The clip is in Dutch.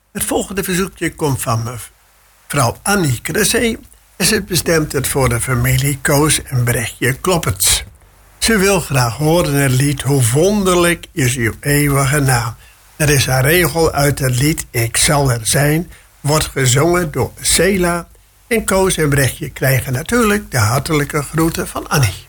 Het volgende verzoekje komt van mevrouw Annie Cressé. En ze bestemt het voor de familie Koos en Brechtje Kloppets. Ze wil graag horen het lied Hoe wonderlijk is uw eeuwige naam. Er is een regel uit het lied Ik zal er zijn. Wordt gezongen door Sela. En Koos en Brechtje krijgen natuurlijk de hartelijke groeten van Annie.